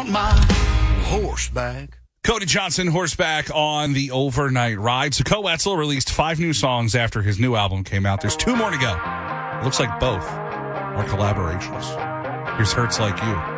on my horseback. Cody Johnson, horseback on the overnight ride. So Wetzel released 5 new songs after his new album came out. There's 2 more to go. It looks like both are collaborations. Here's Hurts Like You.